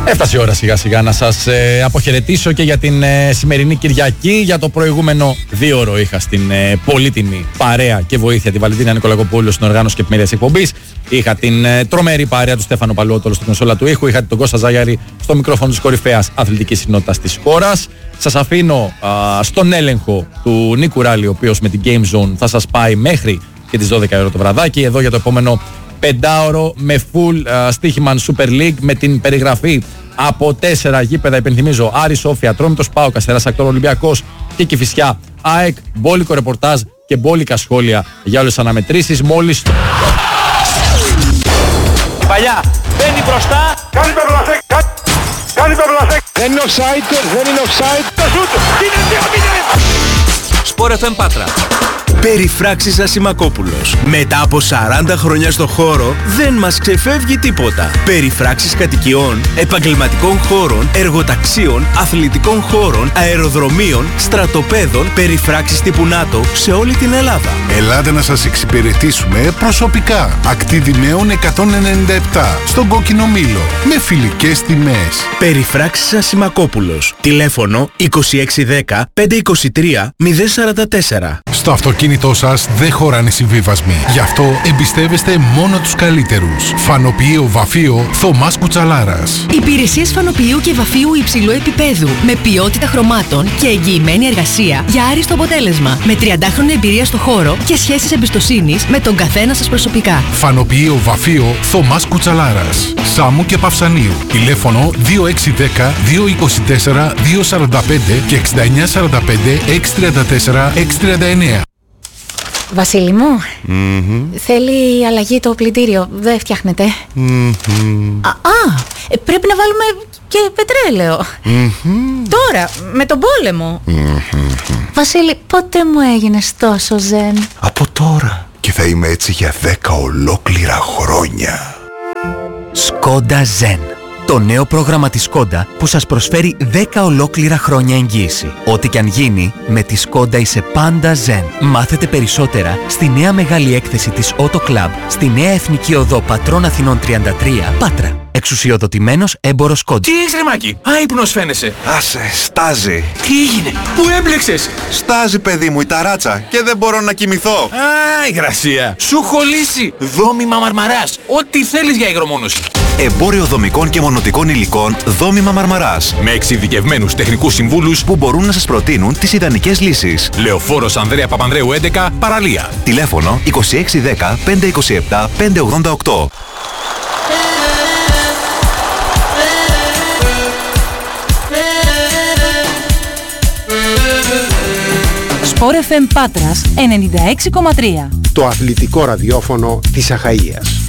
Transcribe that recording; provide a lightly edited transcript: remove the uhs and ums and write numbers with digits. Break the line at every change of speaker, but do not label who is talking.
Έφτασε η ώρα σιγά σιγά να σας αποχαιρετήσω και για την σημερινή Κυριακή. Για το προηγούμενο 2ωρο είχα στην πολύτιμη παρέα και βοήθεια τη Βαλεντίνα Νικολακοπούλου στην οργάνωση και επιμέλεια της εκπομπής. Είχα την τρομερή παρέα του Στέφανο Παλαιότολο στην κονσόλα του ήχου. Είχα τον Κώστα Ζαγιάρη στο μικρόφωνο της κορυφαίας αθλητικής συνότητας της χώρας. Σας αφήνω στον έλεγχο του Νίκου Ράλη, ο οποίος με την Game Zone θα σας πάει μέχρι και τις 12 ώρα το βραδάκι. Εδώ για το επόμενο 5ωρο με full στοίχημαν Super League, με την περιγραφή από 4 γήπεδα. Υπενθυμίζω: Άρης, Σόφια, Ατρόμητος, ΠΑΟΚ, Αστέρας Ακτόρ, Ολυμπιακός και Κηφισιά, ΑΕΚ. Μπόλικο ρεπορτάζ και μπόλικα σχόλια για όλες τις αναμετρήσεις. Μόλις
η παλιά μπαίνει μπροστά,
κάνει το μπλασέκ, κάνει το μπλασέκ.
Δεν είναι offside, δεν είναι offside.
Το σούτ, είναι 2-0.
Σπορ FM Πάτρα.
Περιφράξεις Ασημακόπουλος. Μετά από 40 χρόνια στο χώρο δεν μας ξεφεύγει τίποτα. Περιφράξεις κατοικιών, επαγγελματικών χώρων, εργοταξίων, αθλητικών χώρων, αεροδρομίων, στρατοπέδων, περιφράξεις τύπου ΝΑΤΟ σε όλη την Ελλάδα.
Ελάτε να σας εξυπηρετήσουμε προσωπικά. Ακτίδη Νέων 197 στον Κόκκινο Μήλο με φιλικές τιμές.
Περιφράξεις Ασημακόπουλος. Τηλέφωνο 2610 523 044.
Στο αυτοκίνητό σας δεν χωράνε συμβίβασμοι. Γι' αυτό εμπιστεύεστε μόνο τους καλύτερους. Φανοποιείο Βαφείο Θωμάς Κουτσαλάρας.
Υπηρεσίες φανοποιείου και βαφείου υψηλού επίπεδου. Με ποιότητα χρωμάτων και εγγυημένη εργασία για άριστο αποτέλεσμα. Με 30χρονη εμπειρία στο χώρο και σχέσεις εμπιστοσύνης με τον καθένα σας προσωπικά.
Φανοποιείο Βαφείο Θωμάς Κουτσαλάρας. Σάμου και Παυσανίου. Τηλέφωνο 2610 224 245 και 6945 634 639.
Βασίλη μου, θέλει αλλαγή το πλυντήριο, δεν φτιάχνεται. Πρέπει να βάλουμε και πετρέλαιο. Τώρα, με τον πόλεμο. Βασίλη, πότε μου έγινες τόσο ζεν?
Από τώρα. Και θα είμαι έτσι για 10 ολόκληρα χρόνια.
Skoda Zen. Το νέο πρόγραμμα της Skoda που σας προσφέρει 10 ολόκληρα χρόνια εγγύηση. Ό,τι και αν γίνει, με τη Skoda είσαι πάντα Zen. Μάθετε περισσότερα στη νέα μεγάλη έκθεση της Auto Club, στη νέα Εθνική Οδό Πατρών Αθηνών 33, Πάτρα. Εξουσιοδοτημένος έμπορος Skoda.
Τι έχεις ρε Μάκη, άϊπνος φαίνεσαι.
Άσε, στάζει.
Τι έγινε, πού έμπλεξες?
Στάζει παιδί μου η ταράτσα και δεν μπορώ να κοιμηθώ.
Υγρασία. Σου έχω λύσει. Δόμημα Μαρμαράς. Ό,τι θέλεις για υγρομόνωση.
Εμπόριο δομικών και μονοτικών υλικών Δόμημα Μαρμαράς.
Με εξειδικευμένους τεχνικούς συμβούλους
που μπορούν να σας προτείνουν τις ιδανικές λύσεις.
Λεωφόρος Ανδρέα Παπανδρέου 11, Παραλία.
Τηλέφωνο 2610 527 588.
Σπορ FM Πάτρας 96,3.
Το αθλητικό ραδιόφωνο της Αχαΐας.